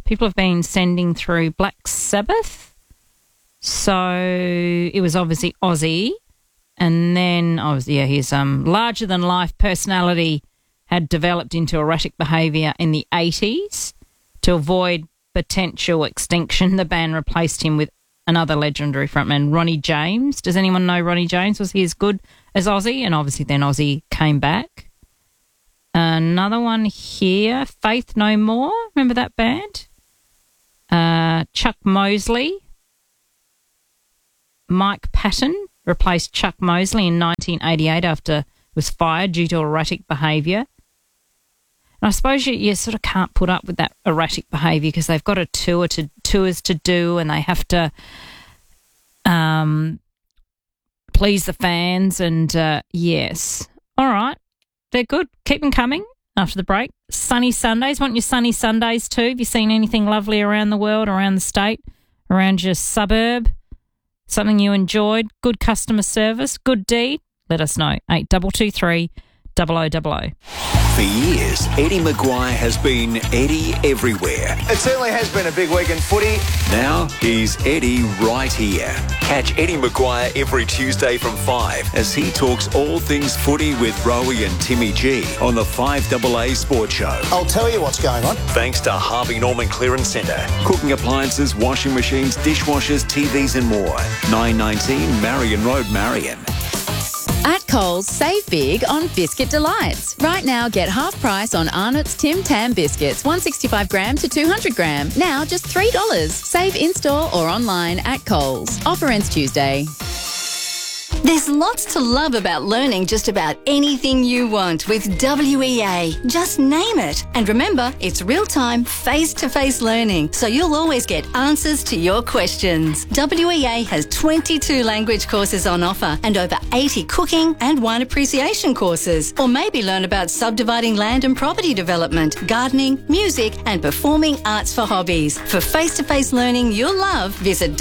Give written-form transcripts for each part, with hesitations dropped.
people have been sending through Black Sabbath. So it was obviously Ozzy. And then, his larger-than-life personality had developed into erratic behaviour in the 80s. To avoid potential extinction, the band replaced him with another legendary frontman, Ronnie James. Does anyone know Ronnie James? Was he as good as Ozzy? And obviously then Ozzy came back. Another one here, Faith No More. Remember that band? Chuck Mosley. Mike Patton replaced Chuck Mosley in 1988 after he was fired due to erratic behaviour. And I suppose you sort of can't put up with that erratic behaviour because they've got tours to do and they have to please the fans. And yes, all right, they're good. Keep them coming after the break. Sunny Sundays. Want your sunny Sundays too? Have you seen anything lovely around the world, around the state, around your suburb? Something you enjoyed? Good customer service? Good deed? Let us know. 8223 0000. For years, Eddie Maguire has been Eddie everywhere. It certainly has been a big week in footy. Now he's Eddie right here. Catch Eddie Maguire every Tuesday from 5 as he talks all things footy with Rowie and Timmy G on the 5AA Sports Show. I'll tell you what's going on. Thanks to Harvey Norman Clearance Centre. Cooking appliances, washing machines, dishwashers, TVs and more. 919 Marion Road, Marion. At Coles, save big on Biscuit Delights. Right now, get half price on Arnott's Tim Tam biscuits, 165 gram to 200 gram. Now just $3. Save in-store or online at Coles. Offer ends Tuesday. There's lots to love about learning just about anything you want with WEA. Just name it. And remember, it's real-time, face-to-face learning, so you'll always get answers to your questions. WEA has 22 language courses on offer and over 80 cooking and wine appreciation courses. Or maybe learn about subdividing land and property development, gardening, music and performing arts for hobbies. For face-to-face learning you'll love, visit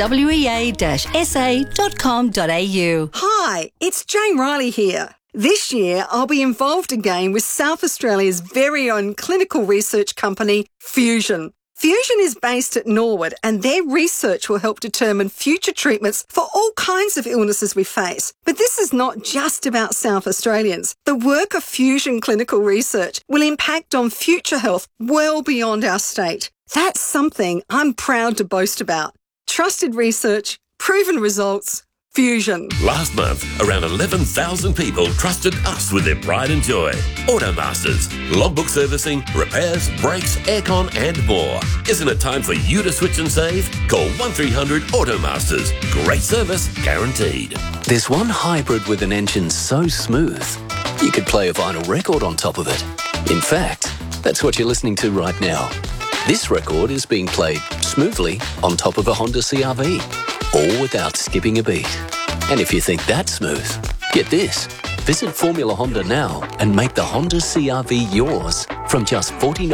wea-sa.com.au. Hi, it's Jane Riley here. This year, I'll be involved again with South Australia's very own clinical research company, Fusion. Fusion is based at Norwood and their research will help determine future treatments for all kinds of illnesses we face. But this is not just about South Australians. The work of Fusion Clinical Research will impact on future health well beyond our state. That's something I'm proud to boast about. Trusted research, proven results, Fusion. Last month, around 11,000 people trusted us with their pride and joy. Automasters, logbook servicing, repairs, brakes, aircon and more. Isn't it time for you to switch and save? Call 1300 Automasters. Great service guaranteed. There's one hybrid with an engine so smooth, you could play a vinyl record on top of it. In fact, that's what you're listening to right now. This record is being played smoothly on top of a Honda CR-V, all without skipping a beat. And if you think that's smooth, get this. Visit Formula Honda now and make the Honda CR-V yours from just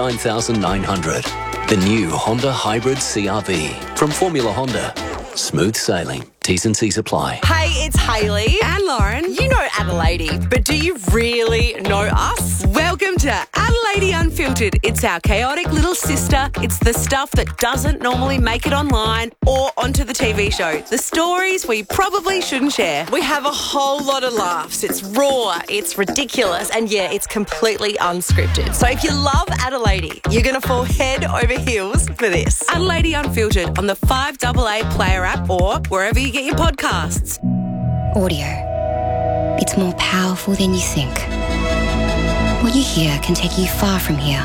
$49,900. The new Honda Hybrid CR-V from Formula Honda. Smooth sailing. T's and C's apply. Hey, it's Hayley and Lauren. You know Adelaide, but do you really know us? Welcome to Adelaide Unfiltered. It's our chaotic little sister. It's the stuff that doesn't normally make it online or onto the TV show. The stories we probably shouldn't share. We have a whole lot of laughs. It's raw, it's ridiculous, and yeah, it's completely unscripted. So if you love Adelaide, you're going to fall head over heels for this. Adelaide Unfiltered on the 5AA Player app or wherever you get your podcasts. Audio. It's more powerful than you think. What you hear can take you far from here.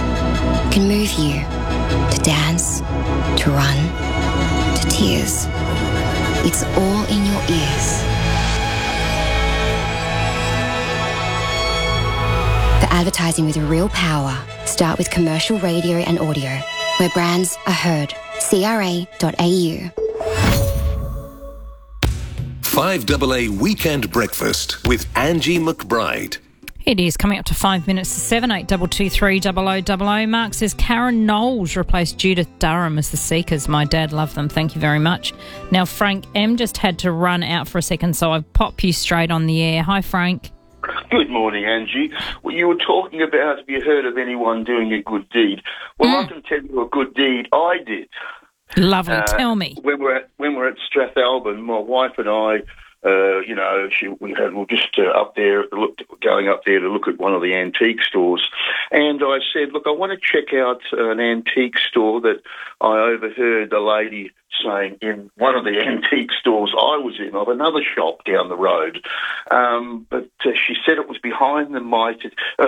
It can move you to dance, to run, to tears. It's all in your ears. For advertising with real power, start with commercial radio and audio, where brands are heard. CRA.au. 5AA Weekend Breakfast with Angie McBride. It is coming up to 5 minutes to 7, 8223 0000. Mark says Karen Knowles replaced Judith Durham as the Seekers. My dad loved them. Thank you very much. Now, Frank M just had to run out for a second, so I'll pop you straight on the air. Hi, Frank. Good morning, Angie. Well, you were talking about, have you heard of anyone doing a good deed? Well, I can tell you a good deed I did. Lovely. Tell me. When we're at Strathalbyn, my wife and I, we were just up there, going up there to look at one of the antique stores, and I said, look, I want to check out an antique store that I overheard a lady saying in one of the antique stores I was in of another shop down the road, but she said it was behind the Mitre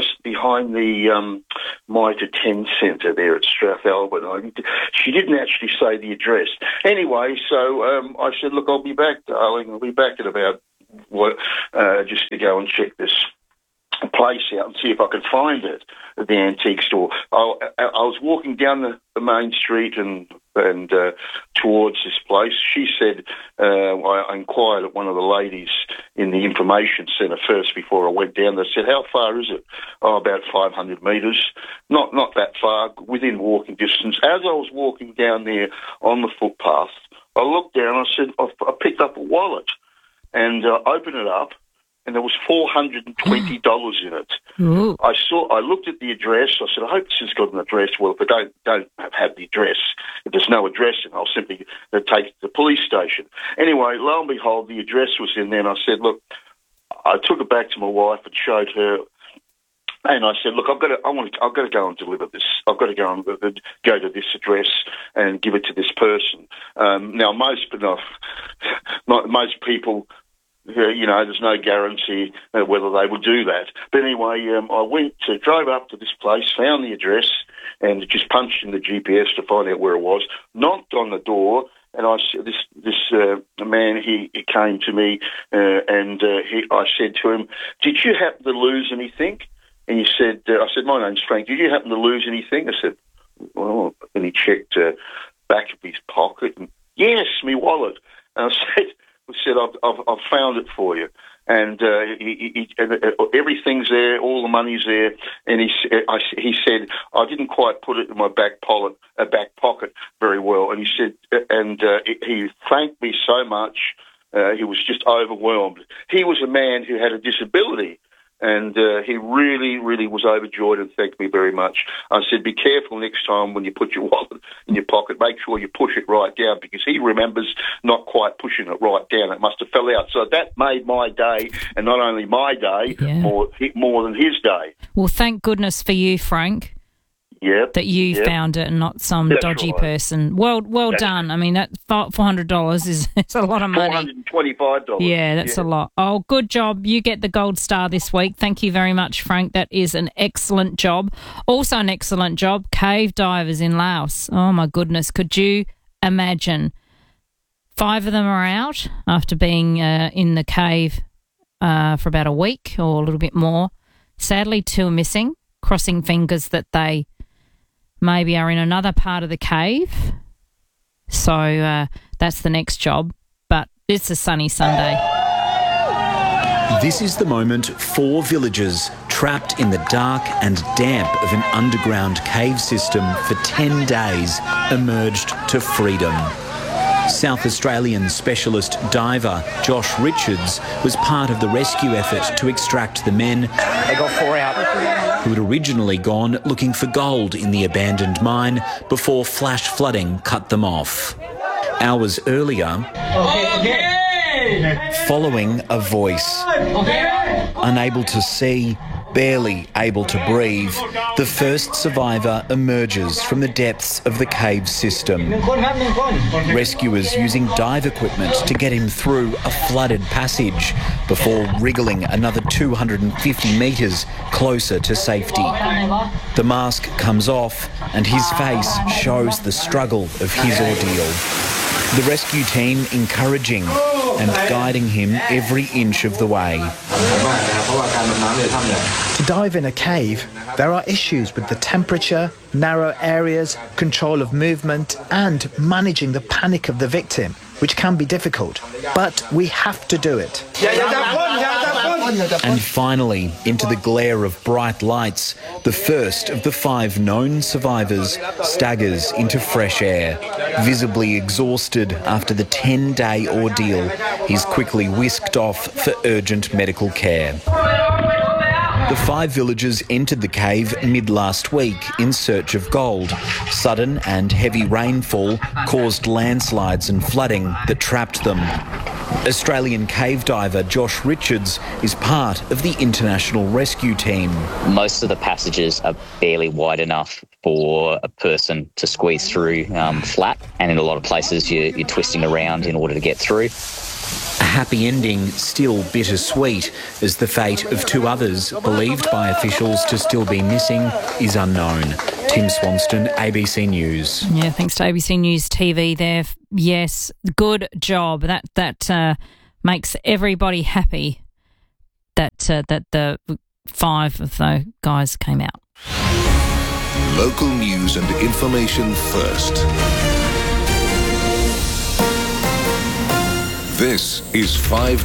10 Centre there at Strathalbyn. She didn't actually say the address. Anyway, so I said, look, I'll be back, darling. I'll be back at about just to go and check this place out and see if I can find it at the antique store. I was walking down the main street and towards this place. She said, I inquired at one of the ladies in the information centre first before I went down. They said, how far is it? Oh, about 500 metres. Not that far, within walking distance. As I was walking down there on the footpath, I looked down, I said, I picked up a wallet and opened it up, and there was $420 in it. Ooh. I looked at the address. I said, I hope this has got an address. Well, if I don't have the address, if there's no address, then I'll simply take it to the police station. Anyway, lo and behold, the address was in there, and I said, look, I took it back to my wife and showed her, and I said, look, I've got to go and deliver this. I've got to go to this address and give it to this person. Now, most people, there's no guarantee whether they would do that. But anyway, I drove up to this place, found the address, and just punched in the GPS to find out where it was, knocked on the door, and this man, he came to me, I said to him, did you happen to lose anything? And he said, I said, my name's Frank, did you happen to lose anything? I said, well, and he checked back of his pocket, and yes, my wallet. And I said, I've found it for you, and everything's there, all the money's there. And he said, I didn't quite put it in my back pocket very well. And he said, he thanked me so much. He was just overwhelmed. He was a man who had a disability, and he really, really was overjoyed and thanked me very much. I said, be careful next time when you put your wallet in your pocket. Make sure you push it right down, because he remembers not quite pushing it right down. It must have fell out. So that made my day, and not only my day, more than his day. Well, thank goodness for you, Frank. Yep. That you found it and not some dodgy person. Well done. I mean, that $400 is a lot of money. $425. Yeah, that's a lot. Oh, good job. You get the gold star this week. Thank you very much, Frank. That is an excellent job. Also an excellent job, cave divers in Laos. Oh, my goodness. Could you imagine? 5 of them are out after being in the cave for about a week or a little bit more. Sadly, 2 are missing, crossing fingers that they maybe are in another part of the cave. So that's the next job. But it's a sunny Sunday. This is the moment 4 villagers trapped in the dark and damp of an underground cave system for 10 days emerged to freedom. South Australian specialist diver Josh Richards was part of the rescue effort to extract the men. They got 4 out. Who had originally gone looking for gold in the abandoned mine before flash flooding cut them off. Hours earlier, following a voice, unable to see, barely able to breathe, the first survivor emerges from the depths of the cave system. Rescuers using dive equipment to get him through a flooded passage before wriggling another 250 metres closer to safety. The mask comes off and his face shows the struggle of his ordeal. The rescue team encouraging and guiding him every inch of the way. To dive in a cave, there are issues with the temperature, narrow areas, control of movement, and managing the panic of the victim, which can be difficult. But we have to do it. And finally, into the glare of bright lights, the first of the 5 known survivors staggers into fresh air. Visibly exhausted after the 10-day ordeal, he's quickly whisked off for urgent medical care. The 5 villagers entered the cave mid-last week in search of gold. Sudden and heavy rainfall caused landslides and flooding that trapped them. Australian cave diver Josh Richards is part of the international rescue team. Most of the passages are barely wide enough for a person to squeeze through flat, and in a lot of places you're twisting around in order to get through. A happy ending, still bittersweet, as the fate of 2 others, believed by officials to still be missing, is unknown. Tim Swanston, ABC News. Yeah, thanks to ABC News TV there. Yes, good job. That makes everybody happy that the 5 of the guys came out. Local news and information first. This is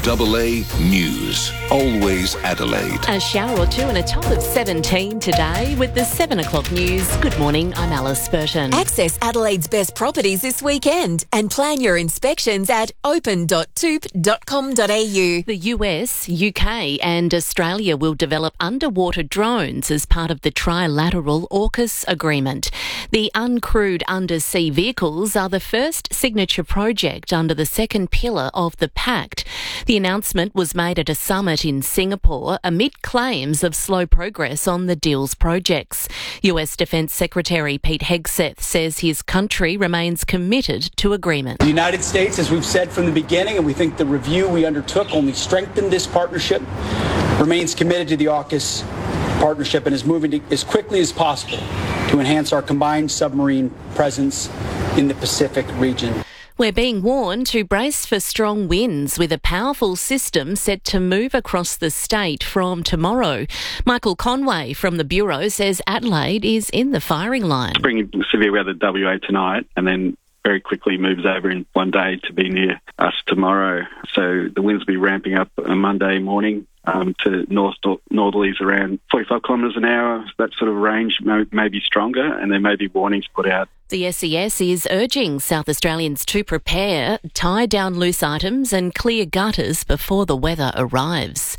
5AA News. Always Adelaide. A shower or two and a top of 17 today with the 7 o'clock news. Good morning, I'm Alice Burton. Access Adelaide's best properties this weekend and plan your inspections at open.toop.com.au. The US, UK and Australia will develop underwater drones as part of the trilateral AUKUS agreement. The uncrewed undersea vehicles are the first signature project under the second pillar of the pact. The announcement was made at a summit in Singapore amid claims of slow progress on the deal's projects. US Defence Secretary Pete Hegseth says his country remains committed to agreement. The United States, as we've said from the beginning, and we think the review we undertook only strengthened this partnership, remains committed to the AUKUS partnership and is moving as quickly as possible to enhance our combined submarine presence in the Pacific region. We're being warned to brace for strong winds with a powerful system set to move across the state from tomorrow. Michael Conway from the Bureau says Adelaide is in the firing line. It's bringing severe weather to WA tonight and then very quickly moves over in one day to be near us tomorrow. So the winds will be ramping up on Monday morning to northerlies around 45 kilometres an hour. That sort of range may be stronger, and there may be warnings put out. The SES is urging South Australians to prepare, tie down loose items and clear gutters before the weather arrives.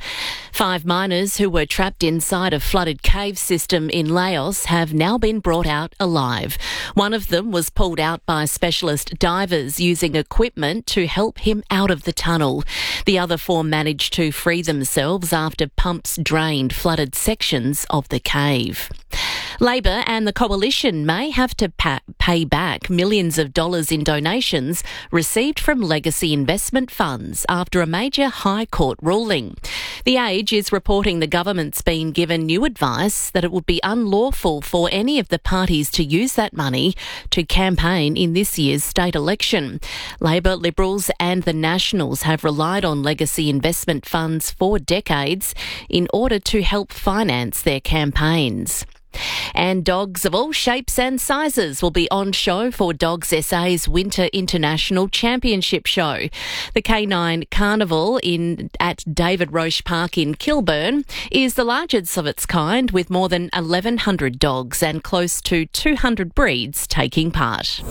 5 miners who were trapped inside a flooded cave system in Laos have now been brought out alive. One of them was pulled out by specialist divers using equipment to help him out of the tunnel. The other 4 managed to free themselves after pumps drained flooded sections of the cave. Labor and the Coalition may have to pay back millions of dollars in donations received from legacy investment funds after a major High Court ruling. The Age is reporting the government's been given new advice that it would be unlawful for any of the parties to use that money to campaign in this year's state election. Labor, Liberals and the Nationals have relied on legacy investment funds for decades in order to help finance their campaigns. And dogs of all shapes and sizes will be on show for Dogs SA's Winter International Championship show. The Canine Carnival at David Roche Park in Kilburn is the largest of its kind, with more than 1,100 dogs and close to 200 breeds taking part.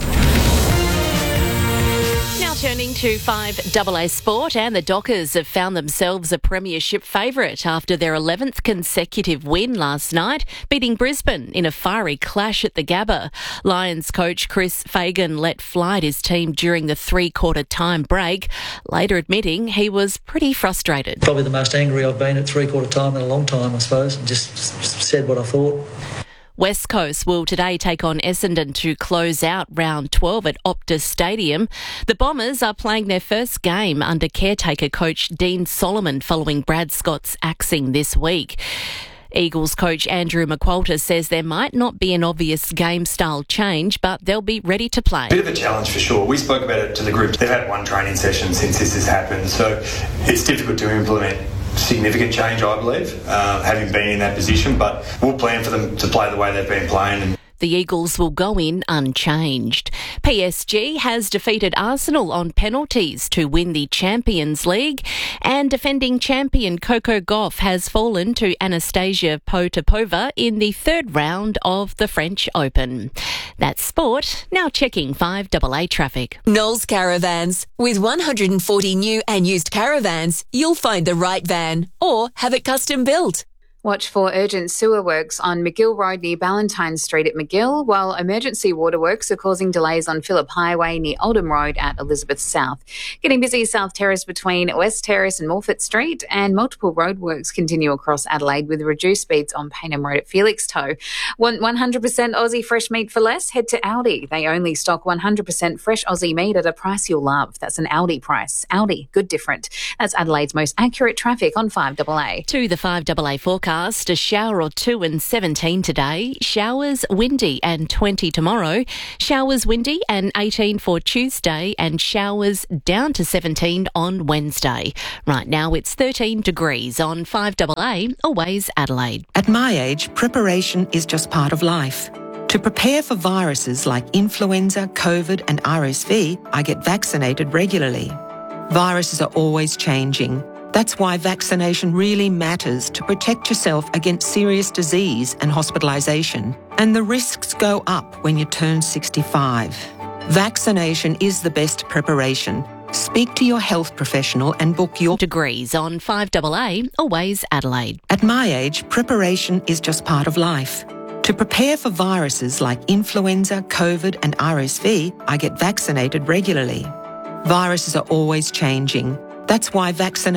Now turning to 5AA Sport, and the Dockers have found themselves a premiership favourite after their 11th consecutive win last night, beating Brisbane in a fiery clash at the Gabba. Lions coach Chris Fagan let fly his team during the 3-quarter time break, later admitting he was pretty frustrated. Probably the most angry I've been at 3-quarter time in a long time, I suppose. Just said what I thought. West Coast will today take on Essendon to close out round 12 at Optus Stadium. The Bombers are playing their first game under caretaker coach Dean Solomon following Brad Scott's axing this week. Eagles coach Andrew McQualter says there might not be an obvious game style change, but they'll be ready to play. Bit of a challenge for sure. We spoke about it to the group. They've had one training session since this has happened, so it's difficult to implement significant change, I believe, having been in that position, but we'll plan for them to play the way they've been playing. The Eagles will go in unchanged. PSG has defeated Arsenal on penalties to win the Champions League, and defending champion Coco Gauff has fallen to Anastasia Potapova in the 3rd round of the French Open. That's sport. Now checking 5AA traffic. Knowles Caravans. With 140 new and used caravans, you'll find the right van or have it custom built. Watch for urgent sewer works on McGill Road near Ballantyne Street at McGill, while emergency waterworks are causing delays on Phillip Highway near Oldham Road at Elizabeth South. Getting busy South Terrace between West Terrace and Morfett Street, and multiple roadworks continue across Adelaide with reduced speeds on Paynham Road at Felixstowe. Want 100% Aussie fresh meat for less? Head to Aldi. They only stock 100% fresh Aussie meat at a price you'll love. That's an Aldi price. Aldi, good different. That's Adelaide's most accurate traffic on 5AA. To the 5AA forecast, a shower or two and 17 today, showers windy and 20 tomorrow, showers windy and 18 for Tuesday, and showers down to 17 on Wednesday. Right now it's 13 degrees on 5AA, always Adelaide. At my age, preparation is just part of life. To prepare for viruses like influenza, COVID and RSV, I get vaccinated regularly. Viruses are always changing. That's why vaccination really matters to protect yourself against serious disease and hospitalisation. And the risks go up when you turn 65. Vaccination is the best preparation. Speak to your health professional and book your degrees on 5AA, always Adelaide. At my age, preparation is just part of life. To prepare for viruses like influenza, COVID and RSV, I get vaccinated regularly. Viruses are always changing. That's why vaccination